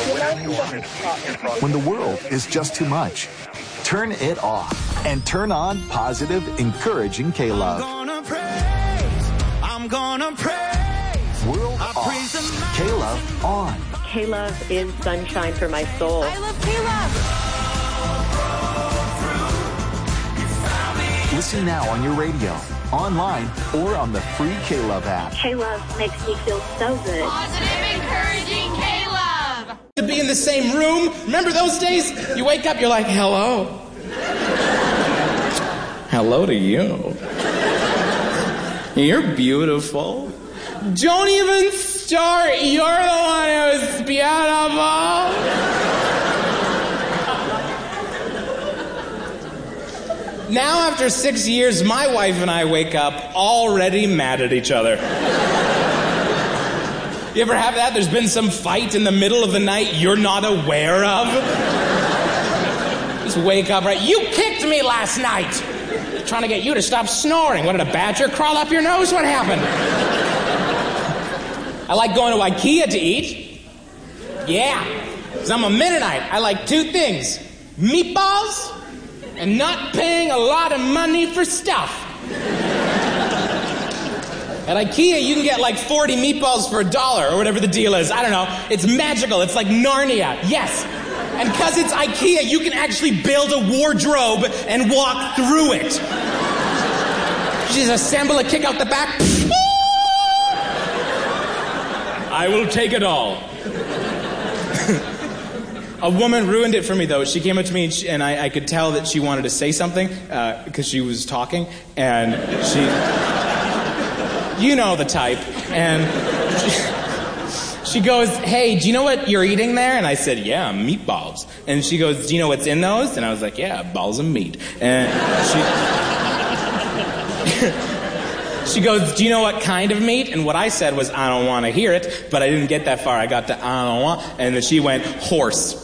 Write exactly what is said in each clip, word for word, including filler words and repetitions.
When the world is just too much, turn it off and turn on positive, encouraging K-Love. I'm gonna praise, I'm gonna praise. World I off, K-Love on. K-Love is sunshine for my soul. I love K-Love. Listen now on your radio, online, or on the free K-Love app. K-Love makes me feel so good. Positive, encouraging K-Love. To be in the same room. Remember those days? You wake up, you're like, hello. Hello to you. You're beautiful. Don't even start. You're the one who's beautiful. Now, after six years, my wife and I wake up already mad at each other. You ever have that? There's been some fight in the middle of the night you're not aware of? Just wake up, right? You kicked me last night. Trying to get you to stop snoring. What, did a badger crawl up your nose? What happened? I like going to IKEA to eat. Yeah, because I'm a Mennonite. I like two things. Meatballs and not paying a lot of money for stuff. At IKEA, you can get like forty meatballs for a dollar or whatever the deal is. I don't know. It's magical. It's like Narnia. Yes. And because it's IKEA, you can actually build a wardrobe and walk through it. You just assemble it, kick out the back. I will take it all. A woman ruined it for me, though. She came up to me, and, she, and I, I could tell that she wanted to say something because uh, she was talking, and she... You know the type. And she, she goes, hey, do you know what you're eating there? And I said, yeah, meatballs. And she goes, do you know what's in those? And I was like, yeah, balls of meat. And she, she goes, do you know what kind of meat? And what I said was, I don't want to hear it. But I didn't get that far. I got to, I don't want. And then she went, horse.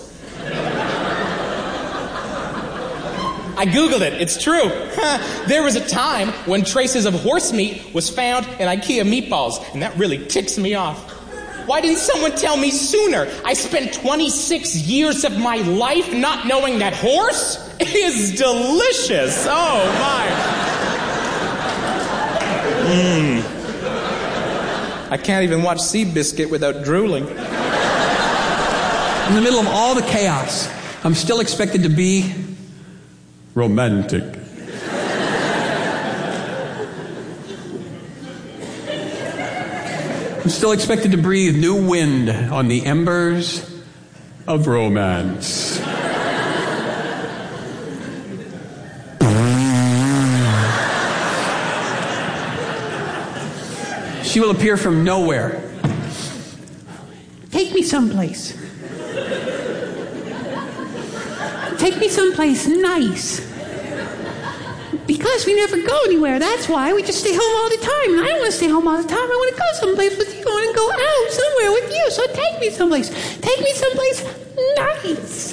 I Googled it. It's true. There was a time when traces of horse meat was found in IKEA meatballs, and that really ticks me off. Why didn't someone tell me sooner? I spent twenty-six years of my life not knowing that horse is delicious. Oh, my. Mmm. I can't even watch Seabiscuit without drooling. In the middle of all the chaos, I'm still expected to be romantic. I'm still expected to breathe new wind on the embers of romance. She will appear from nowhere. Take me someplace. Take me someplace nice. Because we never go anywhere. That's why we just stay home all the time. And I don't want to stay home all the time. I want to go someplace with you. I want to go out somewhere with you. So take me someplace. Take me someplace nice.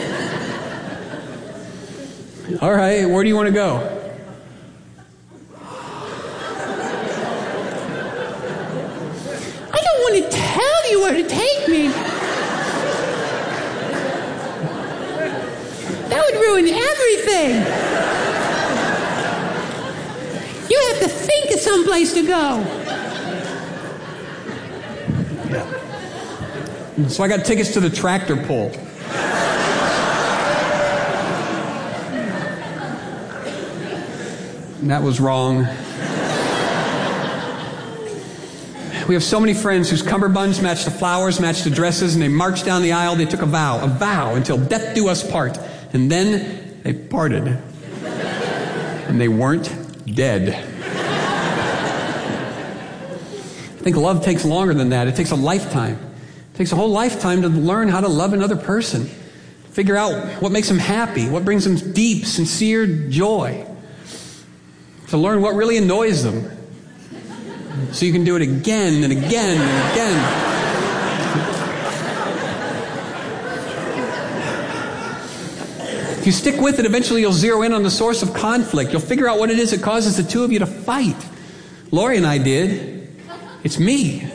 All right, where do you want to go? I don't want to tell you where to take me. That would ruin everything. You have to think of some place to go. Yeah. So I got tickets to the tractor pull. And that was wrong. We have so many friends whose cummerbunds match the flowers, match the dresses, and they marched down the aisle. They took a vow, a vow until death do us part. And then they parted. And they weren't dead. I think love takes longer than that. It takes a lifetime. It takes a whole lifetime to learn how to love another person. Figure out what makes them happy, what brings them deep, sincere joy. To learn what really annoys them. So you can do it again and again and again. If you stick with it, eventually you'll zero in on the source of conflict. You'll figure out what it is that causes the two of you to fight. Lori and I did. It's me.